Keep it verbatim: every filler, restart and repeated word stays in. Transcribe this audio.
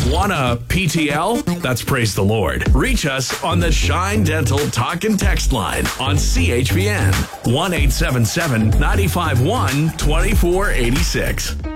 Want a P T L? That's praise the Lord. Reach us on the Shine Dental Talk and Text line on C H B N one eight seven seven, nine five one, two four eight six.